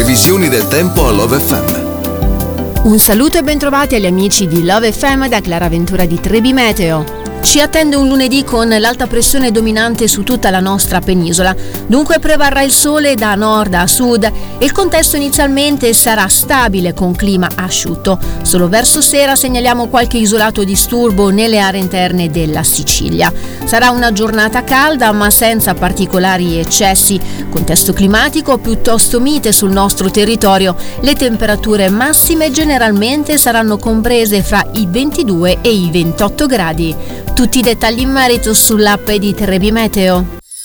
previsioni del tempo a Love FM. Un saluto e bentrovati agli amici di Love FM da Clara Ventura di Trebi Meteo. Ci attende un lunedì con l'alta pressione dominante su tutta la nostra penisola, dunque prevarrà il sole da nord a sud e il contesto inizialmente sarà stabile con clima asciutto. Solo verso sera segnaliamo qualche isolato disturbo nelle aree interne della Sicilia. Sarà una giornata calda ma senza particolari eccessi, contesto climatico piuttosto mite sul nostro territorio. Le temperature massime generalmente saranno comprese fra i 22 e i 28 gradi. Tutti i dettagli in merito sull'app di Trebi Meteo.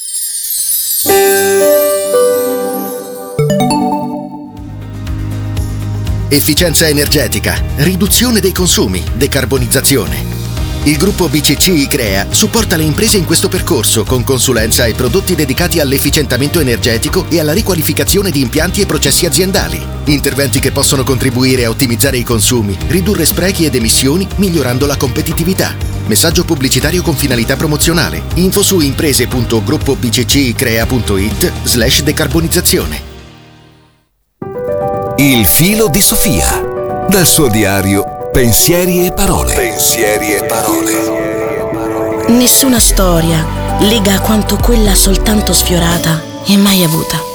Efficienza energetica, riduzione dei consumi, decarbonizzazione. Il gruppo BCC Icrea supporta le imprese in questo percorso con consulenza e prodotti dedicati all'efficientamento energetico e alla riqualificazione di impianti e processi aziendali. Interventi che possono contribuire a ottimizzare i consumi, ridurre sprechi ed emissioni, migliorando la competitività. Messaggio pubblicitario con finalità promozionale. Info su imprese.gruppobccicrea.it/decarbonizzazione. Il filo di Sofia. Dal suo diario Pensieri e parole. Pensieri e parole. Nessuna storia lega quanto quella soltanto sfiorata e mai avuta.